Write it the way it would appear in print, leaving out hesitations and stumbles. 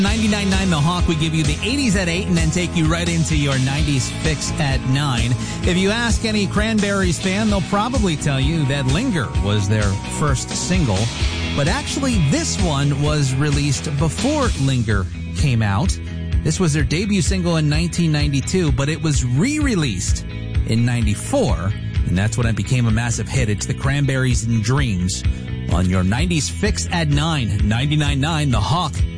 99.9 The Hawk, we give you the 80s at 8 and then take you right into your 90s fix at 9. If you ask any Cranberries fan, they'll probably tell you that Linger was their first single. But actually, this one was released before Linger came out. This was their debut single in 1992, but it was re-released in 94. And that's when it became a massive hit. It's the Cranberries and Dreams on your 90s fix at 9. 99.9 The Hawk.